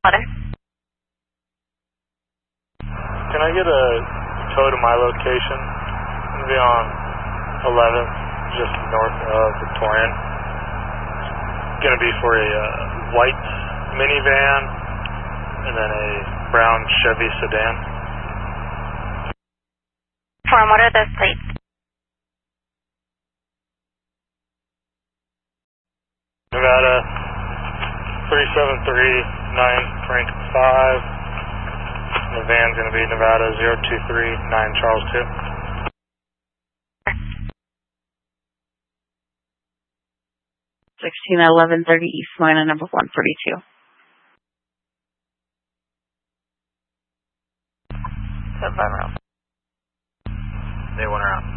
Water. Can I get a code of my location? I'm going to be on 11th, just north of Victorian. It's going to be for a white minivan and then a brown Chevy sedan. Form, what are those plates? Nevada 373-9 Frank 5. The van's going to be Nevada 0239 Charles 2. 161130 East Moyna, number 142. So, They went around.